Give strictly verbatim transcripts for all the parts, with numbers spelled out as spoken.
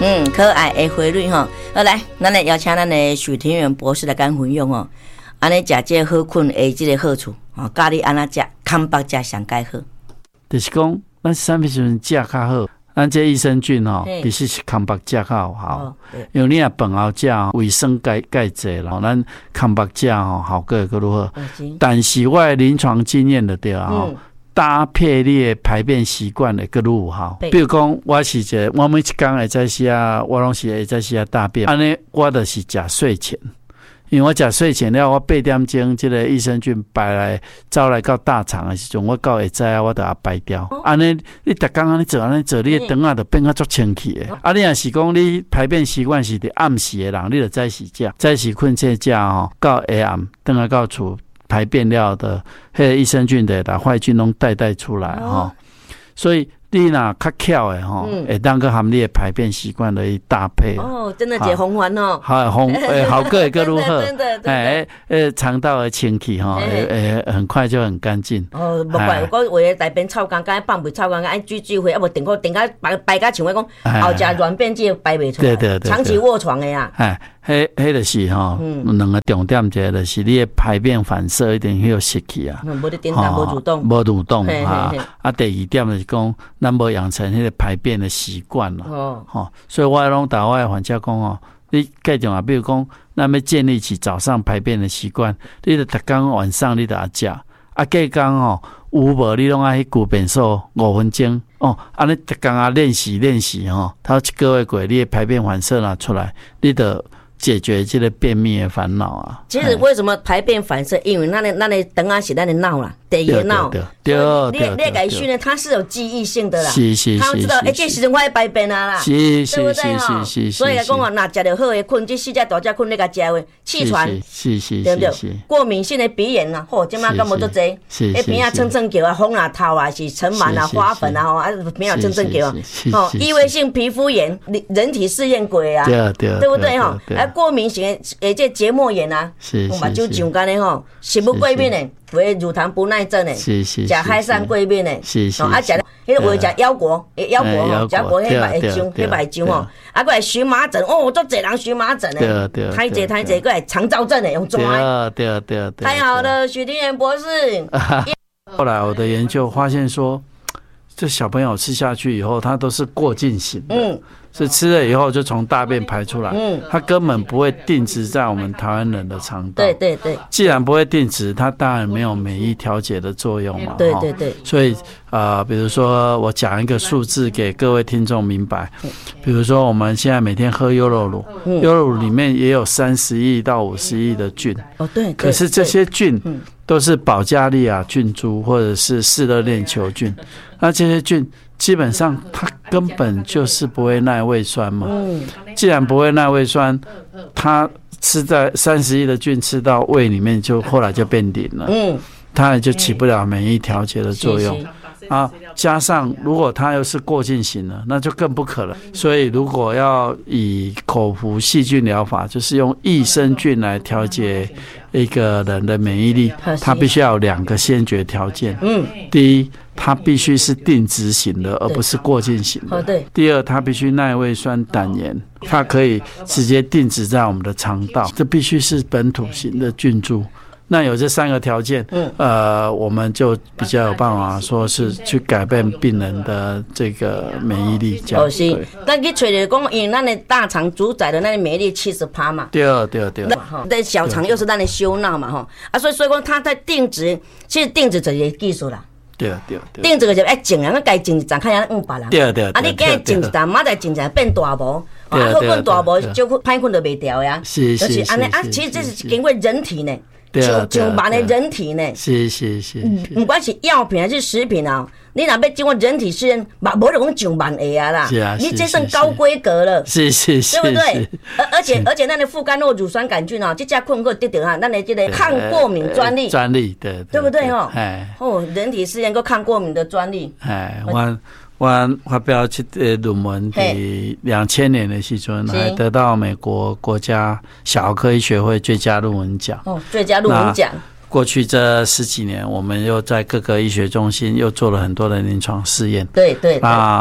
嗯，可爱的花蕊吼。好来，咱来邀请咱的许庭元博士来跟分享哦。安尼食这好困的这个好处哦，教你安怎食，康巴食上介好。 就是讲，咱啥物时阵食较好，咱这益生菌吼，必须是康巴食较好，哦、因为你若饭后食维生钙钙质啦，咱康巴食吼效果会如何？但是我的临床经验就对啊。嗯，搭配你的排便习惯的更有效。比如讲，我是一个，我每一天会在时啊，我拢是会在时啊大便。安尼，我就是食睡前，因为我食睡前了，我八点钟这个益生菌排来走来到大肠的时阵，我到下早啊，我就要排掉。安尼，你逐工安尼做安尼做，你的肠啊就变啊足清气的。啊，你若是讲你排便习惯是伫暗时的人，你就早时食，早时困睡食吼，到下暗等下到厝。排便料的迄个益生菌的把坏菌拢带带出来哈、哦，所以你若较巧的吼，会当个含你的排便习惯来搭配哦，真的解红环哦， 好红诶，好个会个如何？ 真的， 哎诶，肠道的清气哈，诶诶，很快就很干净。 哦，无怪我为了大便臭干干，放袂臭干干，爱咀咀回，啊无顶个顶个排排甲像我讲，后食软便剂排袂出来，对对对，长期卧床的呀。哎， 迄迄就是吼，两个重点，一个就是你的排便反射一定要失去啊， 无你点动，无主动， 无主动啊。啊，第二点就是讲，咱无养成迄个排便的习惯了。哦，吼，所以我拢打我的患者讲哦，你计定啊，比如讲，咱要建立起早上排便的习惯，你就逐工晚上你就要食，啊，计工哦，有无你拢爱去顾便所五分钟哦，安尼逐工啊练习练习吼，头一个月过，你的排便反射拿出来，你就解决这个便秘的烦恼啊。 其实为什么排便反射？因为那那那肠啊是咱的脑啦，第一脑。对对对。你你改训练，它是有记忆性的啦。 是是是。 他知道，哎，这时阵我要排便啊啦。 是是是是是。 所以来讲啊，那食着好的困，这四只大只困你甲食的气喘， 是是对不对？过敏性的鼻炎啊，嚯，今麦干无多济，哎，边啊蹭蹭叫啊，红啊头啊，是尘螨啊、花粉啊，吼啊，边啊蹭蹭叫啊，哦，异位性皮肤炎，人体试验过啊，对对，对不对吼？啊，过敏型的诶，这结膜炎啊，目睭上干的吼，食物过敏的，为乳糖不耐症的，食海产过敏的，哦，啊食迄个会食腰果，腰果吼，腰果迄白姜，迄白姜吼，啊，过来荨麻疹，哦，足侪人荨麻疹的，太侪太侪，过来肠燥症的用抓， 对对对， 太好了，许庭元博士。 后来我的研究发现说，这小朋友吃下去以后，他都是过境型的。嗯。是吃了以后就从大便排出来，嗯，它根本不会定植在我们台湾人的肠道。对对对，既然不会定植，它当然没有免疫调节的作用嘛。对对对，所以呃，比如说我讲一个数字给各位听众明白，比如说我们现在每天喝优酪乳，嗯、优酪乳里面也有三十亿到五十亿的菌。哦，对。可是这些菌都是保加利亚菌株或者是嗜热链球菌，那这些菌基本上它根本就是不会耐胃酸嘛。嗯，既然不会耐胃酸，它吃在三十亿的菌吃到胃里面，就后来就变零了。嗯，它也就起不了免疫调节的作用。啊，加上如果它又是过境型的，那就更不可能。所以如果要以口服细菌疗法，就是用益生菌来调节一个人的免疫力，它必须要有两个先决条件。嗯，第一，它必须是定植型的，而不是过境型的。对。第二，它必须耐胃酸、胆盐，它可以直接定植在我们的肠道，这必须是本土型的菌株。那有这三个条件，嗯，呃，我们就比较有办法说是去改变病人的这个免疫力。这样。哦，是。咱去找着讲，因为咱的大肠主宰的那个免疫力七十趴嘛。对对对。那小肠又是咱的修闹嘛，哈啊，所以所以讲，它在定植，其实定植就是一个技术啦。对对对。定植个就爱种人，该种一丛，看人五百人。对对。啊，你今日种一丛，明仔种一丛变大毛，啊，好困大毛，就歹困就袂掉呀。是是是。就是安尼啊，其实这是经过人体呢。就就把那人体呢，是是是，不管是药品还是食品啊，你若要经过人体试验，嘛无就讲上万个啊啦，你这算高规格了，是是是，对不对？而而且而且，咱的副甘酪乳酸杆菌啊，这家困过得到哈，咱的这个抗过敏专利，专利对，对不对哦？哎，哦，人体试验个抗过敏的专利，哎，我。我发表这个论文伫两千年的时阵，还得到美国国家小儿科医学会最佳论文奖。哦，最佳论文奖。过去这十几年，我们又在各个医学中心又做了很多的临床试验。对对。那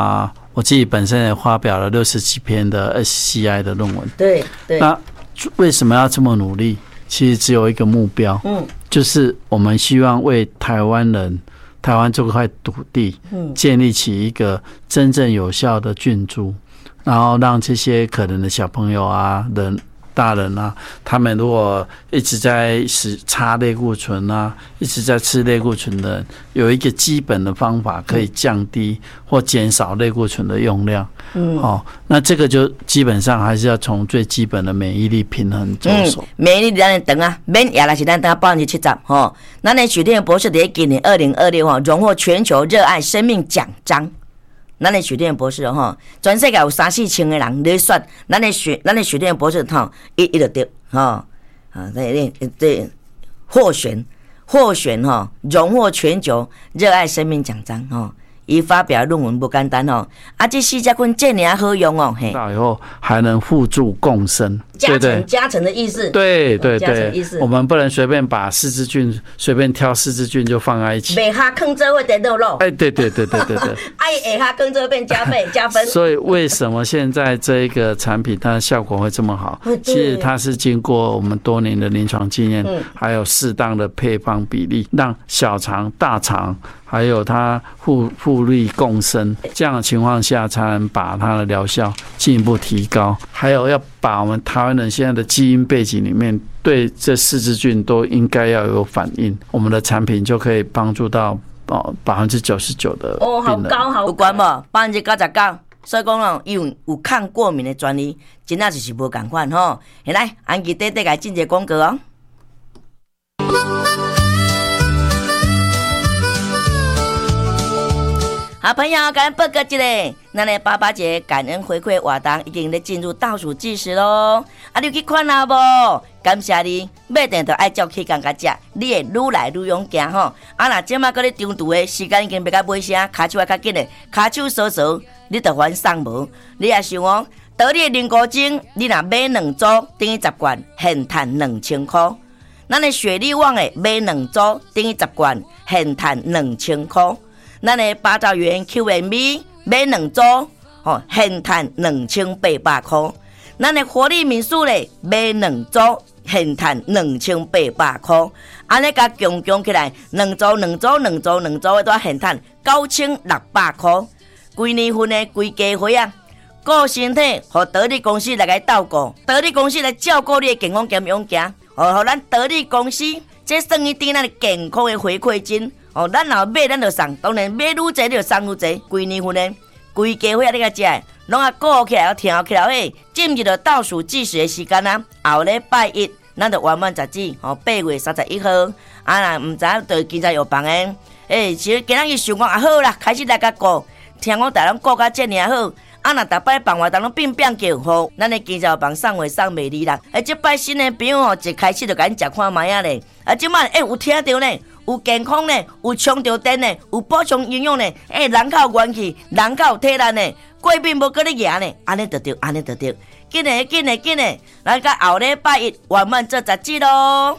我自己本身也发表了六十几篇的 S C I 的论文。 对对。 那为什么要这么努力？其实只有一个目标，嗯，就是我们希望为台湾人、台湾这块土地，嗯，建立起一个真正有效的菌株，然后让这些可能的小朋友啊、人。大人啊，他们如果一直在使擦类固醇啊，一直在吃类固醇的人，有一个基本的方法可以降低或减少类固醇的用量。嗯，哦，那这个就基本上还是要从最基本的免疫力平衡着手。嗯， 免疫力咱等啊，免疫力是咱等百分之七十吼。咱的许天博士在今年二零二六哈荣获全球热爱生命奖章。咱的许天博士吼，全世界有三四千个人咧选，咱的许咱的许天博士吼，一一就得吼，啊，对对，获选获选吼，荣获全球热爱生命奖章吼。伊发表论文不简单哦，啊，这四只菌这么好用哦，嘿， 到以后还能互助共生， 加成加成的意思， 对对对，我们不能随便把四支菌随便挑四支菌就放在一起， 每下坑这会得肉肉， 哎，对对对对对对， 哎，下坑这变加倍加分。 所以为什么现在这一个产品它的效果会这么好？其实它是经过我们多年的临床经验，还有适当的配方比例，让小肠、大肠。还有它互互利共生，这样的情况下才能把它的疗效进一步提高。还有要把我们台湾人现在的基因背景里面对这四支菌都应该要有反应，我们的产品就可以帮助到哦百分之九十九的病人。 哦，好高好有关无？百分之九十九。所以讲哦，因为有抗过敏的专利，真正就是无同款吼。来，安琪短短来进一个广告哦。好朋友，感恩报告一下，咱的爸爸节感恩回馈活动已经在进入倒数计时咯。啊，你去看了无？感谢你，买定就爱照起工甲食，你会愈来愈勇敢吼。啊，若即马搁咧中途的时间已经要到尾声，骹手也较紧的，骹手扫扫，你就还送无。你也想哦，得力的灵菇精，你若买两组，等于十罐，现赚两千块。咱的雪莉网的买两组，等于十罐，现赚两千块。咱的八兆元 Q M B 买两组，吼，现赚两千八百块。咱的活力民宿咧买两组，现赚两千八百块。安尼甲强强起来，两组两组两组两组的都现赚九千六百块。规年份的规家伙啊，顾身体，和得力公司来个照顾，得力公司来照顾你的健康健勇行，哦，和咱得力公司，这算一点咱的健康的回馈金。哦，咱若买咱就送，当然买愈济你就送愈济。规年份的，规家伙你甲食，拢啊顾起来，要听起来嘿，进入了倒数计时的时间啊。后礼拜一，咱就完满日子，哦，八月三十一号。啊，若毋知影就今仔有房诶，诶，其实今仔日想讲啊好啦，开始来甲顾，听讲大家顾甲遮尔好。啊，若逐摆放活动拢变变叫好，咱的今仔有房送货送袂离啦。啊，即摆新的朋友哦，一开始就甲因食看卖啊咧。啊，即摆诶有听到咧。有健康呢，有充着电呢，有补充营养呢，哎，人较有元气，人较有体力呢，过敏无搁咧赢呢，安尼就对，安尼就对，紧嘞，紧嘞，紧嘞，咱甲后礼拜一完满做十集咯。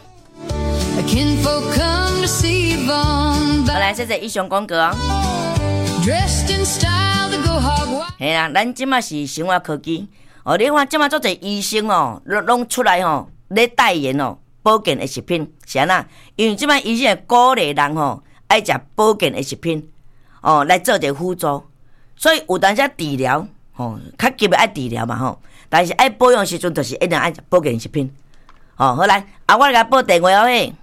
好来，谢谢以上广告哦。嘿啦，咱即马是生活科技哦，你看即马做者医生哦，拢出来吼，咧代言哦。保健的食品是安那？因为即摆医生鼓励人吼爱食保健的食品哦，来做者辅助。所以有当时治疗吼，较急的爱治疗嘛吼，但是爱保养的时阵，就是一定爱食保健食品。哦，好来，啊，我来甲报电话哦嘿。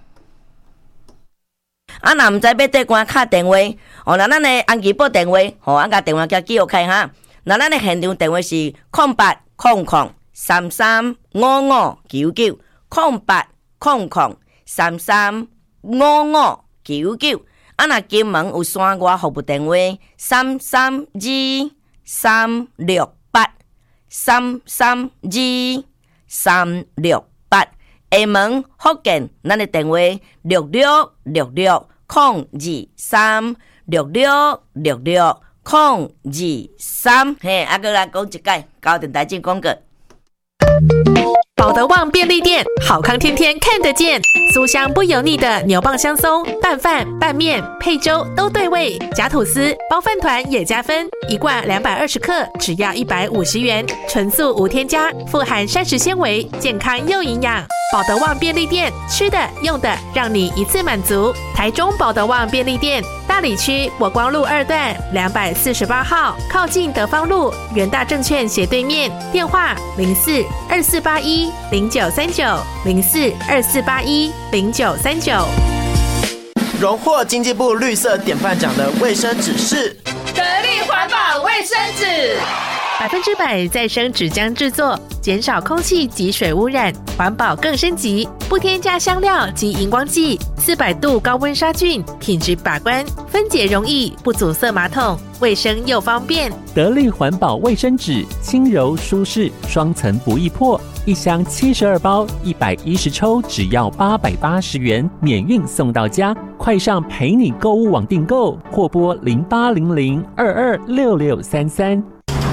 啊，若毋知要对官敲电话，哦，那咱的安琪报电话，吼，啊，甲电话叫记录开哈。那咱的现场电话是空八空空三三五五九九空八。空空三三五五九九，啊！若金门有山外服务电话三三二三六八三三二三六八，厦门福建咱的电话六六六六空二三六六六六空二三，嘿，啊，搁来讲一解，交电台进广告。 保德旺便利店，好康天天看得见，酥香不油腻的牛蒡香松，拌饭、拌面、配粥都对味，夹吐司、包饭团也加分，一罐两百二十克，只要一百五十元，纯素无添加，富含膳食纤维，健康又营养。保德旺便利店，吃的用的让你一次满足。台中保德旺便利店，大里区国光路二段两百四十八号，靠近德芳路元大证券斜对面，电话零四二四八一零九三九零四二四八一零九三九。 荣获经济部绿色典范奖的卫生纸是得力环保卫生纸。 百分之百再生纸浆制作，减少空气及水污染，环保更升级，不添加香料及荧光剂，四百度高温杀菌，品质把关，分解容易，不阻塞马桶，卫生又方便。 得力环保卫生纸，轻柔舒适，双层不易破，一箱七十二包，一百一十抽，只要八百八十元，免运送到家。快上陪你购物网订购，或拨零八零零二二六六三三。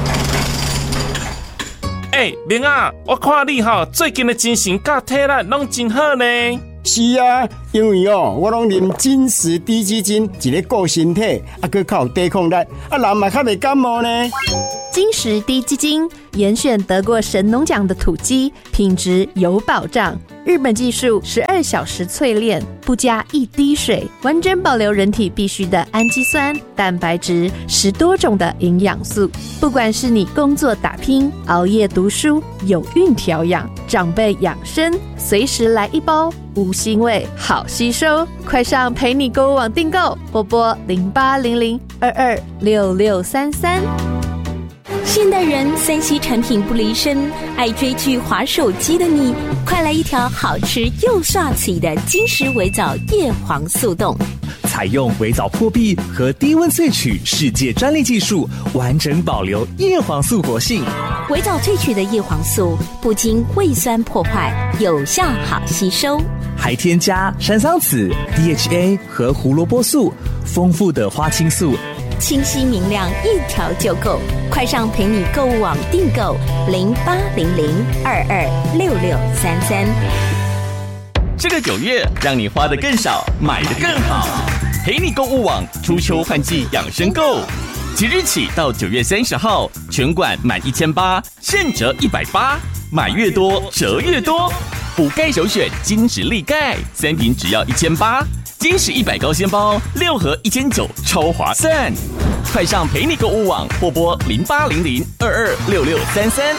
哎，明啊，我看你吼最近的精神甲体力拢真好呢。 是啊，因为哦，我拢啉金石低基金，一个顾身体，啊，佮较有抵抗力，啊，人嘛较袂感冒呢。 金石低基金严选得过神农奖的土鸡，品质有保障。日本技术十二小时淬炼，不加一滴水，完整保留人体必需的氨基酸、蛋白质，十多种的营养素。不管是你工作打拼、熬夜读书、有孕调养、长辈养生，随时来一包，无腥味，好吸收。快上陪你购物网订购，拨拨零八零零二二六六三三。 现代人三 C 产品不离身，爱追剧滑手机的你，快来一条好吃又刷起的金石微藻叶黄素冻。 采用微藻破壁和低温萃取世界专利技术，完整保留叶黄素活性。 微藻萃取的叶黄素不经胃酸破坏，有效好吸收， 还添加山桑子、D H A 和胡萝卜素，丰富的花青素， 清晰明亮，一条就够。快上陪你购物网订购零八零零二二六六三三。 这个九月，让你花得更少，买得更好。陪你购物网初秋换季养生购，即日起到九月三十号，全馆满一千八，现折一百八，买越多折越多。补钙首选金石力钙，三瓶只要一千八。金石一百高纤包六盒一千九，超划算！快上陪你购物网或拨零八零零二二六六三三。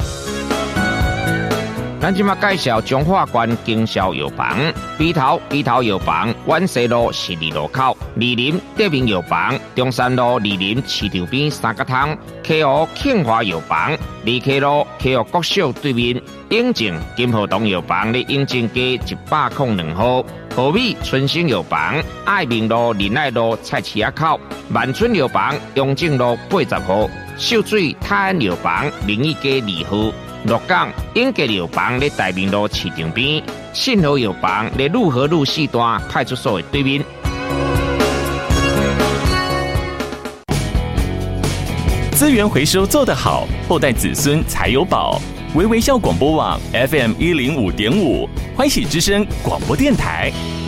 咱即马介绍中华关经销药房，鼻头鼻头药房，万西路十二路口，二林德明药房，中山路二林市场边三角汤，溪湖庆华药房，二溪路溪湖国小对面，永靖金河东药房咧永靖街一百零两号，和美春兴药房，爱民路仁爱路菜市仔口，万春药房永靖路八十号，秀水泰安药房明义街二号。鹿港永吉药房咧大明路市场边，信和药房咧路和路四段派出所的对面。 资源回收做得好，后代子孙才有宝。微微笑广播网 F M 一零五点五，欢喜之声广播电台。